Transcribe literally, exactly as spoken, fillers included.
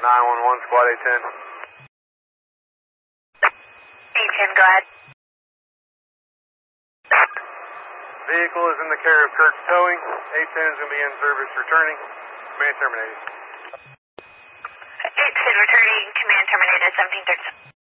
nine one one, squad eight ten. eight ten, go ahead. Vehicle is in the care of Kirk Towing. eight ten is going to be in service returning. Command terminated. eight ten returning, command terminated, seventeen thirty.